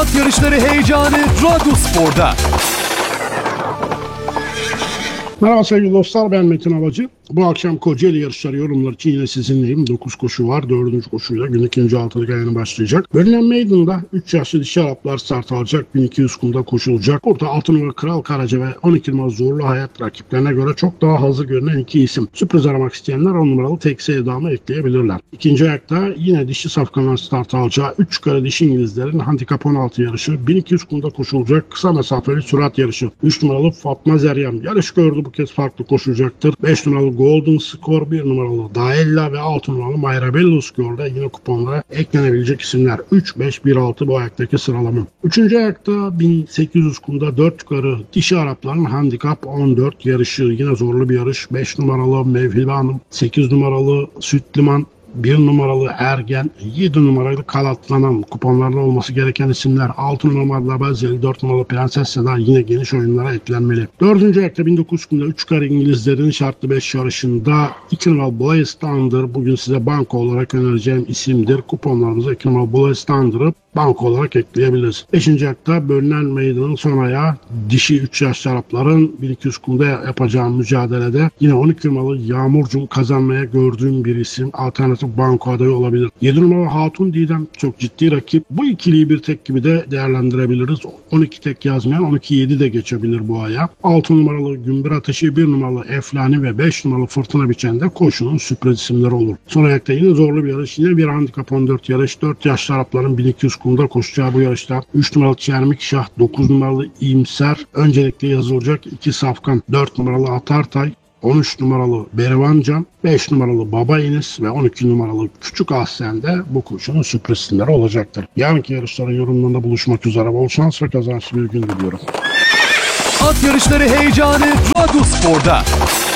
At yarışları heyecanı Radyospor'da. Merhaba sevgili dostlar, ben Metin Havacı. Bu akşam Kocaeli yarışları yorumlar için yine sizinleyim. 9 koşu var. 4. koşuyla gün 2. altılı yayını başlayacak. Bölünen Meydan'da 3 yaşlı dişi Araplar start alacak. 1200 kumda koşulacak. Burada 6 numara Kral Karaca ve 12 numara Zorlu Hayat rakiplerine göre çok daha hızlı görünen iki isim. Sürpriz aramak isteyenler 10 numaralı Tek Sevdam'ı ekleyebilirler. İkinci ayakta yine dişi safkanlar start alacağı 3 yukarı dişi İngilizlerin handikap 16 yarışı. 1200 kumda koşulacak kısa mesafeli sürat yarışı. 3 numaralı Fatma Zeryam yarış gördü, bu kez farklı koşacaktır. 5 numaralı Golden Score, 1 numaralı Daella ve 6 numaralı Mirabello Score'da yine kuponlara eklenebilecek isimler. 3, 5, 1, 6 bu ayaktaki sıralama. 3. ayakta 1800 kumda 4 yukarı dişi Arapların handikap 14 yarışı. Yine zorlu bir yarış. 5 numaralı Mevhibe Hanım, 8 numaralı Sütliman, 1 numaralı Ergen, 7 numaralı Kalatlanan kuponlarda olması gereken isimler. 6 numaralı Bazeli, 4 numaralı Prenses Seda yine geniş oyunlara eklenmeli. 4. ayakta 1900 kumda 3 kare İngilizlerin şartlı 5 yarışında 2 numaralı Blaze Thunder bugün size banko olarak önereceğim isimdir. Kuponlarımıza 2 numaralı Blaze Thunder'ı banko olarak ekleyebiliriz. 5. ayakta bölünen meydanın son ayağı dişi 3 yaşlı Arapların 1200 kumda yapacağı mücadelede yine 12 numaralı Yağmurcuğum kazanmaya gördüğüm bir isim. Alternatif banko adayı olabilir. 7 numaralı Hatun Didem çok ciddi rakip. Bu ikiliyi bir tek gibi de değerlendirebiliriz. 12 tek yazmayan 12-7 de geçebilir bu aya. 6 numaralı Gümbür Ateşi, 1 numaralı Eflani ve 5 numaralı Fırtına Biçen'de koşunun sürpriz isimleri olur. Son ayakta yine zorlu bir yarış. Yine bir handikap 14 yarış. 4 yaşlı Arapların 1200 kumda koşacağı bu yarışta 3 numaralı Çermik Şah, 9 numaralı İmser öncelikle yazılacak. 2 safkan, 4 numaralı Atartay, 13 numaralı Berivancan, 5 numaralı Baba Enis ve 12 numaralı Küçük Ahsen'de bu koşunun sürpriz isimleri olacaktır. Yarınki yarışların yorumlarında buluşmak üzere. Bol şans ve kazançlı bir gün diliyorum. At yarışları heyecanı Radyospor'da.